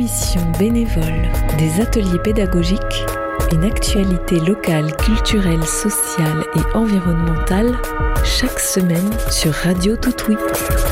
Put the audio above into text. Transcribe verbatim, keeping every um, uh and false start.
l'émission bénévole des ateliers pédagogiques, une actualité locale, culturelle, sociale et environnementale, chaque semaine sur Radio Tout Oui.